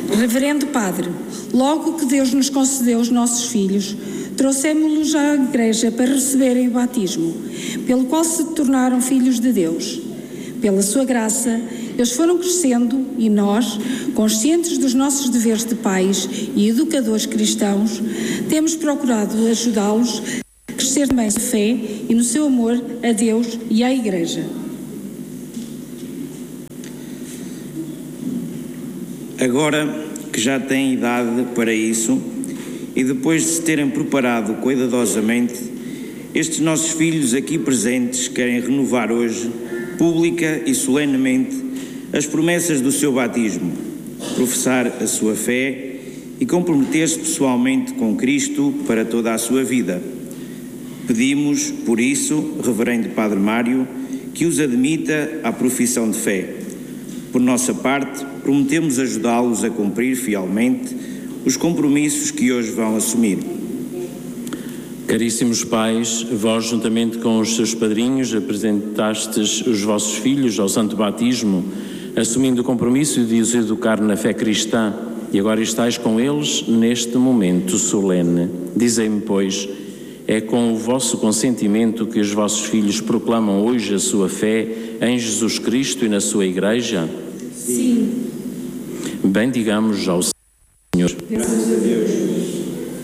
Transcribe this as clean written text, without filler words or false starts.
Reverendo Padre, logo que Deus nos concedeu os nossos filhos, trouxemos-los à Igreja para receberem o batismo, pelo qual se tornaram filhos de Deus. Pela sua graça, eles foram crescendo e nós, conscientes dos nossos deveres de pais e educadores cristãos, temos procurado ajudá-los a crescer também na fé e no seu amor a Deus e à Igreja. Agora que já têm idade para isso e depois de se terem preparado cuidadosamente, estes nossos filhos aqui presentes querem renovar hoje, pública e solenemente, as promessas do seu batismo, professar a sua fé e comprometer-se pessoalmente com Cristo para toda a sua vida. Pedimos, por isso, Reverendo Padre Mário, que os admita à profissão de fé. Por nossa parte, prometemos ajudá-los a cumprir fielmente os compromissos que hoje vão assumir. Caríssimos pais, vós, juntamente com os seus padrinhos, apresentastes os vossos filhos ao santo batismo, assumindo o compromisso de os educar na fé cristã, e agora estáis com eles neste momento solene. Dizei-me, pois, é com o vosso consentimento que os vossos filhos proclamam hoje a sua fé em Jesus Cristo e na sua Igreja? Sim. Bendigamos ao Senhor. Graças a Deus.